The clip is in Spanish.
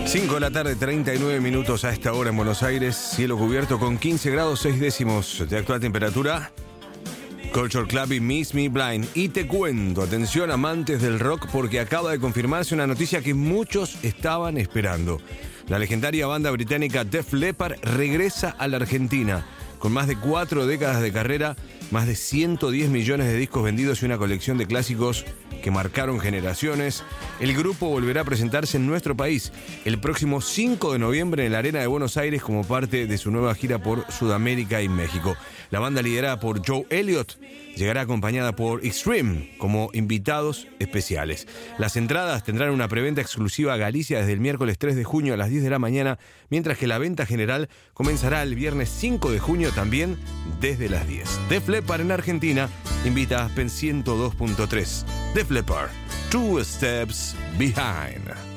5 de la tarde, 39 minutos a esta hora en Buenos Aires. Cielo cubierto con 15 grados 6 décimos de actual temperatura. Culture Club y Miss Me Blind. Y te cuento, atención amantes del rock, porque acaba de confirmarse una noticia que muchos estaban esperando. La legendaria banda británica Def Leppard regresa a la Argentina. Con más de 4 décadas de carrera, más de 110 millones de discos vendidos y una colección de clásicos que marcaron generaciones, el grupo volverá a presentarse en nuestro país el próximo 5 de noviembre en la Arena de Buenos Aires como parte de su nueva gira por Sudamérica y México. La banda, liderada por Joe Elliott, llegará acompañada por Extreme como invitados especiales. Las entradas tendrán una preventa exclusiva a Galicia desde el miércoles 3 de junio a las 10 de la mañana, mientras que la venta general comenzará el viernes 5 de junio también desde las 10. Def Leppard en Argentina invita a Aspen 102.3. Def Leppard, Two Steps Behind.